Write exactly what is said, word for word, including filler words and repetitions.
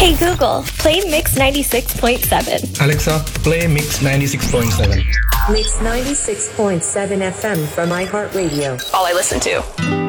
Hey Google, play Mix ninety-six point seven. Alexa, play Mix ninety-six point seven. Mix ninety-six point seven F M from iHeartRadio. All I listen to.